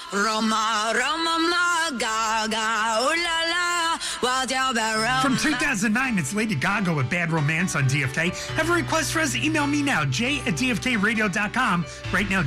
Roma, Roma, ma, Gaga, ooh la la, what you be Roma. From 2009, it's Lady Gaga with Bad Romance on DFK. Have a request for us? Email me now, j@dfkradio.com. Right now,